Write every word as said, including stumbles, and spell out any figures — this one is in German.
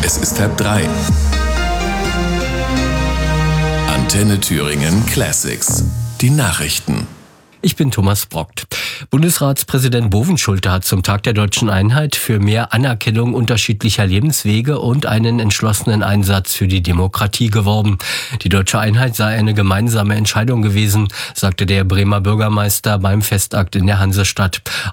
Es ist halb drei. Antenne Thüringen Classics. Die Nachrichten. Ich bin Thomas Brockt. Bundesratspräsident Bovenschulte hat zum Tag der Deutschen Einheit für mehr Anerkennung unterschiedlicher Lebenswege und einen entschlossenen Einsatz für die Demokratie geworben. Die Deutsche Einheit sei eine gemeinsame Entscheidung gewesen, sagte der Bremer Bürgermeister beim Festakt in der Hansestadt.